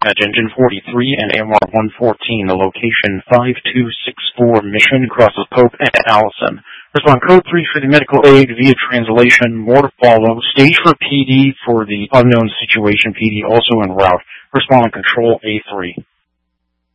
dispatch engine 43 and AMR 114, the location 5264 Mission, crosses Pope and Allison. Respond code 3 for the medical aid via translation. More to follow. Stage for PD for the unknown situation. PD also en route. Respond on control A3.